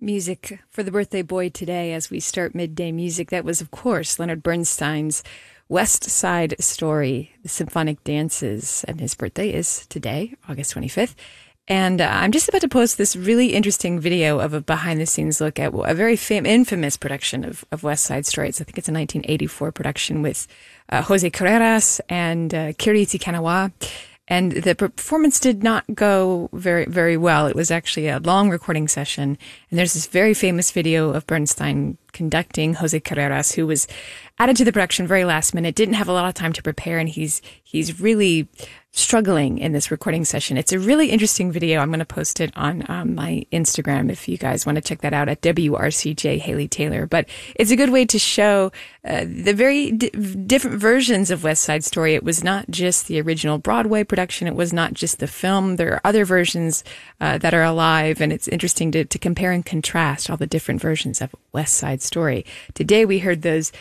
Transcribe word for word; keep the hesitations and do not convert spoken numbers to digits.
Music for the birthday boy today as we start midday music. That was, of course, Leonard Bernstein's West Side Story, the symphonic dances. And his birthday is today, August twenty-fifth. And uh, I'm just about to post this really interesting video of a behind-the-scenes look at a very fam- infamous production of, of West Side Story. It's, I think it's a nineteen eighty-four production with uh, Jose Carreras and uh, Kiriti Kanawa. And the performance did not go very, very well. It was actually a long recording session. And there's this very famous video of Bernstein conducting Jose Carreras, who was added to the production very last minute, didn't have a lot of time to prepare, and he's he's really struggling in this recording session. It's a really interesting video. I'm going to post it on um, my Instagram if you guys want to check that out at W R C J Haley Taylor. But it's a good way to show uh, the very d- different versions of West Side Story. It was not just the original Broadway production. It was not just the film. There are other versions uh, that are alive, and it's interesting to, to compare and contrast all the different versions of West Side Story. Today we heard those